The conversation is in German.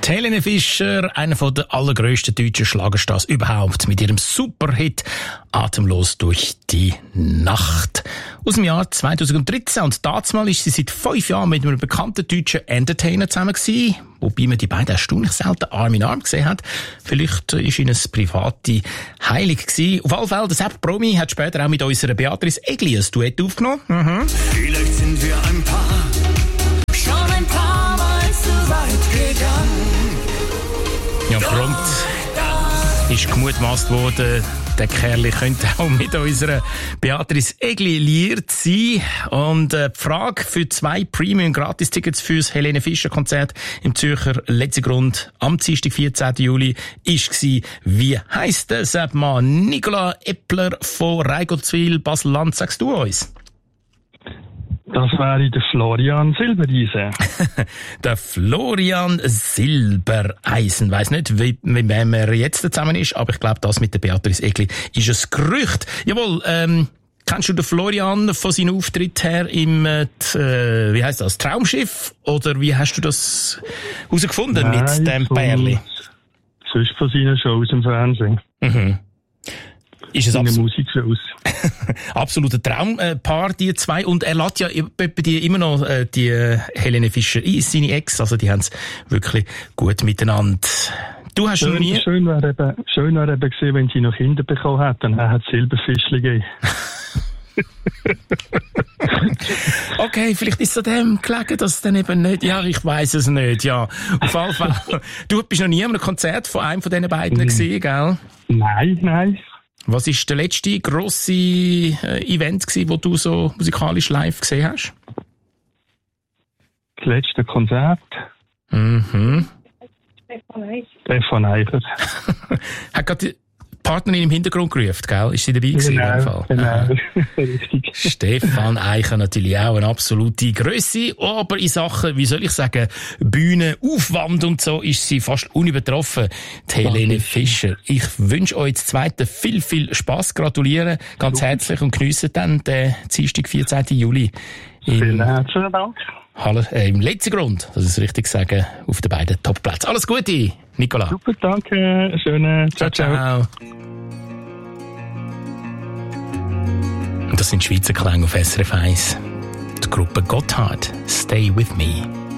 Helene Fischer, einer der allergrössten deutschen Schlagerstars überhaupt, mit ihrem Superhit «Atemlos durch die Nacht» aus dem Jahr 2013. Und damals war sie seit 5 Jahren mit einem bekannten deutschen Entertainer zusammen gewesen, wobei man die beiden erstaunlich selten Arm in Arm gesehen hat. Vielleicht war ihnen das private heilig gewesen. Auf alle Fälle, der Sepp Promi hat später auch mit unserer Beatrice Egli ein Duett aufgenommen. Vielleicht sind wir ein Paar, schon ein paar Mal zu weit gegangen. Ja, prompt ist gemutmaßt worden, der Kerl könnte auch mit unserer Beatrice Egli liiert sein. Und die Frage für 2 Premium-Gratis-Tickets fürs Helene Fischer-Konzert im Zürcher Letzigrund am Dienstag, 14. Juli, war, wie heisst der Seppmann? Nicola Eppler von Reigottswil, Basel-Land, sagst du uns? Das wäre der Florian Silbereisen. Der Florian Silbereisen. Weiss nicht, wie er jetzt zusammen ist, aber ich glaube, das mit der Beatrice Egli ist ein Gerücht. Jawohl, kennst du den Florian von seinem Auftritt her im, wie heisst das, Traumschiff? Oder wie hast du das herausgefunden mit dem Pärli? Sonst von seinen Shows im Fernsehen. Mhm. Ist es Musikshows. absoluter Traumpaar, die 2. Und er lässt ja bei dir immer noch die Helene Fischer ein, seine Ex. Also die haben es wirklich gut miteinander. Du hast schon nie... Schön wäre eben gewesen, wenn sie noch Kinder bekommen hat, dann hat es Silberfischli gegeben. Okay, vielleicht ist es an dem gelegen, dass es dann eben nicht... Ja, ich weiss es nicht, ja. Auf jeden Fall. Du bist noch nie an einem Konzert von einem von diesen beiden gesehen, gell? Nein. Was war der letzte grosse Event gewesen, wo du so musikalisch live gesehen hast? Das letzte Konzert? Stefan Eicher. Hat gerade die Partnerin im Hintergrund gerufen, gell? Ist sie dabei gewesen? Genau. Richtig. Stefan Eicher natürlich auch eine absolute Grösse, aber in Sachen, wie soll ich sagen, Bühnenaufwand und so ist sie fast unübertroffen, die Helene Fischer. Ich wünsche euch das Zweite viel, viel Spass, gratulieren ganz herzlich und geniessen dann den Dienstag, 14. Juli. Vielen herzlichen Dank. Im Letzigrund, das ist richtig sagen, auf den beiden Topplätzen. Alles Gute, Nicola. Super, danke. Schönen Ciao. Und das sind Schweizer Klänge auf SRF 1. Die Gruppe Gotthard, Stay With Me.